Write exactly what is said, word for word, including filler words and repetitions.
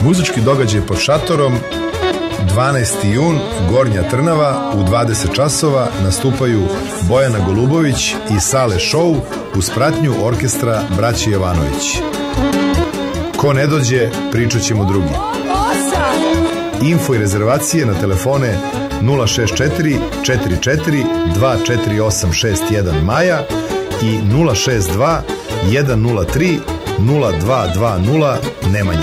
Muzički događaj pod šatorom, dvanaesti jun, Gornja Trnava, u dvadeset časova nastupaju Bojana Golubović i Sale Show uz pratnju orkestra Braće Jovanović. Ko ne dođe, pričat ćemo drugi. Info i rezervacije na telefone nula šest četiri četiri četiri dva četiri osam šest jedan Maja i nula šest dva jedan nula tri nula dva dva nula Nemanja.